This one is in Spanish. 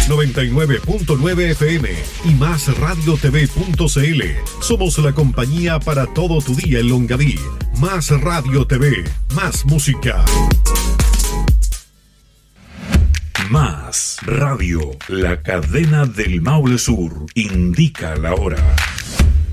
99.9 FM y másradiotv.cl. Somos la compañía para todo tu día en Longaví. Más Radio TV, más música. Más Radio, la cadena del Maule Sur, indica la hora.